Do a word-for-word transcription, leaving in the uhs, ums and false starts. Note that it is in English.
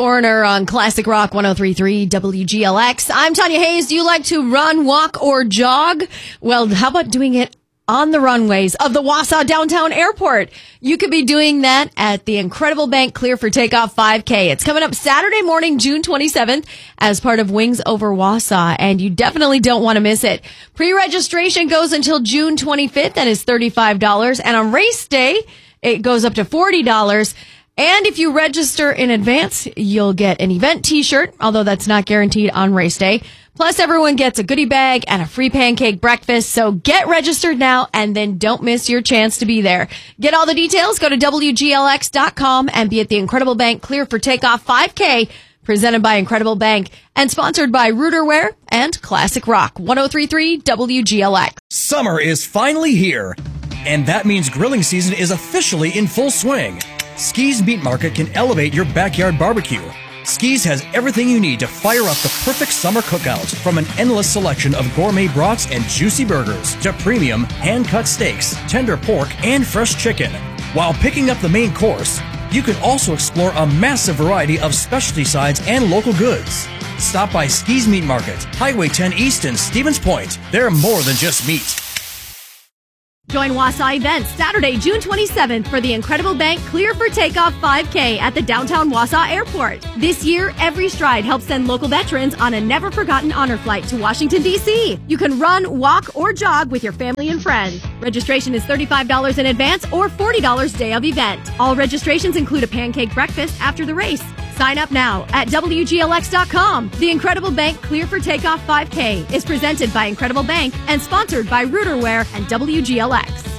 Foreigner on Classic Rock one oh three point three W G L X. I'm Tanya Hayes. Do you like to run, walk, or jog? Well, how about doing it on the runways of the Wausau Downtown Airport? You could be doing that at the Incredible Bank Clear for Takeoff five K. It's coming up Saturday morning, June twenty-seventh, as part of Wings Over Wausau, and you definitely don't want to miss it. Pre-registration goes until June twenty-fifth and is thirty-five dollars, and on race day, it goes up to forty dollars. And if you register in advance, you'll get an event t-shirt, although that's not guaranteed on race day. Plus, everyone gets a goodie bag and a free pancake breakfast. So get registered now and then don't miss your chance to be there. Get all the details. Go to W G L X dot com and be at the Incredible Bank Clear for Takeoff five K, presented by Incredible Bank and sponsored by Rooterware and Classic Rock. one oh three point three W G L X. Summer is finally here, and that means grilling season is officially in full swing. Ski's Meat Market can elevate your backyard barbecue. Ski's has everything you need to fire up the perfect summer cookout, from an endless selection of gourmet brats and juicy burgers to premium hand-cut steaks, tender pork, and fresh chicken. While picking up the main course, you can also explore a massive variety of specialty sides and local goods. Stop by Ski's Meat Market, Highway ten East in Stevens Point. They're more than just meat. Join Wausau Events Saturday, June twenty-seventh for the Incredible Bank Clear for Takeoff five K at the downtown Wausau Airport. This year, Every Stride helps send local veterans on a never-forgotten honor flight to Washington, D C. You can run, walk, or jog with your family and friends. Registration is thirty-five dollars in advance or forty dollars day of event. All registrations include a pancake breakfast after the race. Sign up now at W G L X dot com. The Incredible Bank Clear for Takeoff five K is presented by Incredible Bank and sponsored by Rooterware and W G L X.